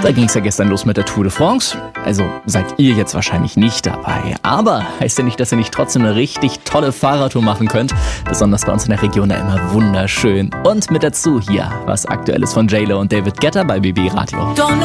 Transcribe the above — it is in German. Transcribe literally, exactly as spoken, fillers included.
Da ging es ja gestern los mit der Tour de France. Also seid ihr jetzt wahrscheinlich nicht dabei. Aber heißt ja nicht, dass ihr nicht trotzdem eine richtig tolle Fahrradtour machen könnt. Besonders bei uns in der Region da immer wunderschön. Und mit dazu hier was Aktuelles von J Lo und David Guetta bei B B Radio.